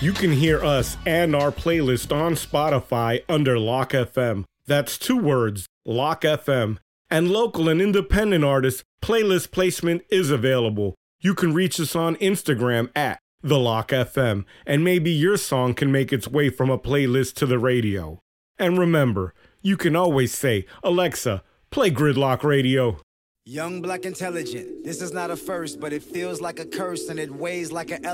You can hear us and our playlist on Spotify under Lock FM. That's 2 words, Lock FM. And local and independent artists, playlist placement is available. You can reach us on Instagram at The Lock FM, and maybe your song can make its way from a playlist to the radio. And remember, you can always say, Alexa, play Gridlock Radio. Young, black, intelligent. This is not a first, but it feels like a curse and it weighs like an